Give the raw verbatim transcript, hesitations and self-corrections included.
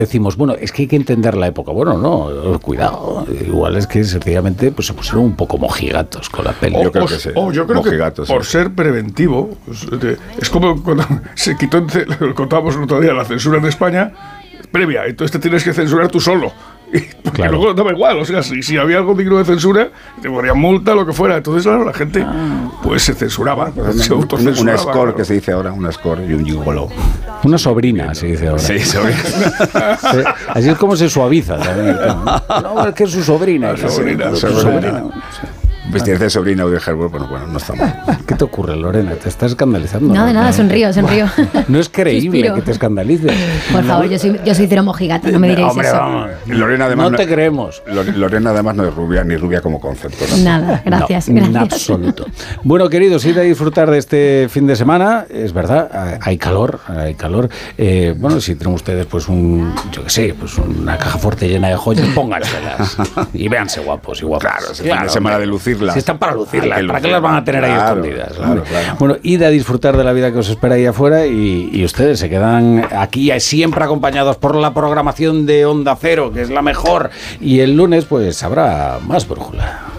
decimos, bueno, es que hay que entender la época. Bueno, no, cuidado. Igual es que sencillamente pues, se pusieron un poco mojigatos con la peli. O, yo creo que, sí. o yo creo mojigatos, que por sí. ser preventivo, es como cuando se quitó, lo contábamos el otro día, la censura en España previa, entonces te tienes que censurar tú solo. Porque claro. luego daba igual, o sea, si, si había algo digno de censura, te ponían multa, lo que fuera. Entonces, claro, la gente pues se censuraba, pues se autocensuraba. Una score claro. que se dice ahora, una score y un gigolo. Una sobrina se dice ahora. Sí, sobrina. Sí, así es como se suaviza también. No, es que es su sobrina. La sobrina, su sobrina. sobrina. Vestirse de sobrina o de Herbert, bueno, bueno, no está mal. ¿Qué te ocurre, Lorena? ¿Te estás escandalizando? No, de nada, sonrío, sonrío. No es creíble que te escandalices. Por favor, yo soy, yo soy cero mojigata, no me diréis Hombre, eso. Vamos. Lorena, además, no te creemos. Lorena además no es rubia, ni rubia como concepto. ¿No? Nada, gracias, no, gracias. En absoluto. Bueno, queridos, id a disfrutar de este fin de semana. Es verdad, hay calor, hay calor. Eh, bueno, si tienen ustedes pues un, yo qué sé, pues una caja fuerte llena de joyas, pónganselas. Y véanse guapos y guapas. Claro, si claro, fin de semana de lucirlas. Si están para lucirlas. Que ¿Para qué las van a tener ahí claro, escondidas? Claro, claro. Bueno, id a disfrutar de la vida que os espera ahí afuera y, y ustedes se quedan aquí siempre acompañados por la programación de Onda Cero, que es la mejor. Y el lunes pues habrá más brújula.